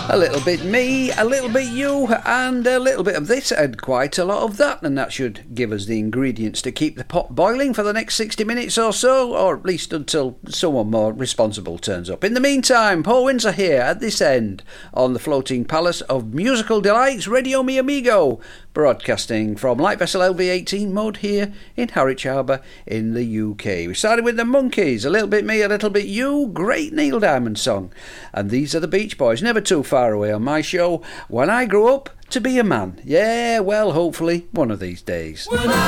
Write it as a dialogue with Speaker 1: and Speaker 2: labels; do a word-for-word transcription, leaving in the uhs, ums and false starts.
Speaker 1: A little bit me, a little bit you, and a little bit of this and quite a lot of that, and that should give us the ingredients to keep the pot boiling for the next sixty minutes or so, or at least until someone more responsible turns up. In the meantime, Paul Windsor here at this end on the floating palace of musical delights, Radio Mi Amigo, broadcasting from Light Vessel L V eighteen mode here in Harwich Harbour in the U K. We started with the Monkees, a little bit me, a little bit you, great Neil Diamond song, and these are the Beach Boys, never too far away on my show, When I Grow Up to Be a Man. Yeah, well, hopefully one of these days.